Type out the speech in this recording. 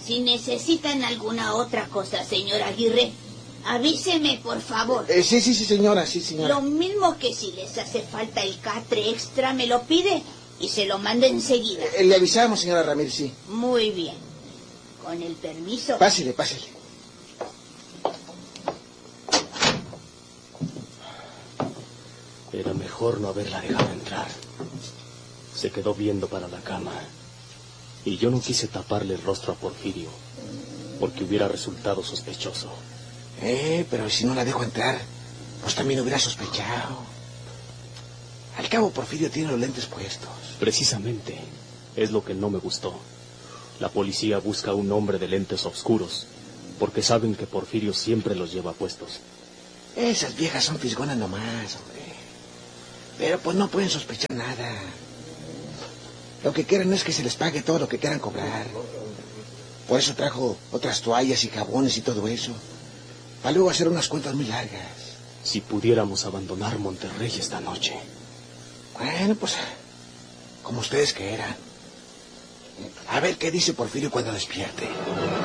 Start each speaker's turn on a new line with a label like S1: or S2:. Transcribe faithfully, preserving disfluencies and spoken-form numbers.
S1: Si necesitan alguna otra cosa, señor Aguirre, avíseme, por favor.
S2: Eh, sí, sí, sí, señora, sí, señora.
S1: Lo mismo que si les hace falta el catre extra, me lo pide y se lo mando enseguida.
S2: Eh, le avisamos, señora Ramírez, sí.
S1: Muy bien. Con el permiso.
S2: Pásele, pásele.
S3: Era mejor no haberla dejado entrar. Se quedó viendo para la cama. Y yo no quise taparle el rostro a Porfirio, porque hubiera resultado sospechoso.
S2: Eh, pero si no la dejo entrar, pues también hubiera sospechado. Al cabo, Porfirio tiene los lentes puestos.
S3: Precisamente, es lo que no me gustó. La policía busca a un hombre de lentes oscuros, porque saben que Porfirio siempre los lleva puestos.
S2: Esas viejas son fisgonas nomás, hombre. Pero pues no pueden sospechar nada. Lo que quieren es que se les pague todo lo que quieran cobrar. Por eso trajo otras toallas y jabones y todo eso. Para luego hacer unas cuentas muy largas.
S3: Si pudiéramos abandonar Monterrey esta noche.
S2: Bueno, pues, como ustedes quieran. A ver qué dice Porfirio cuando despierte.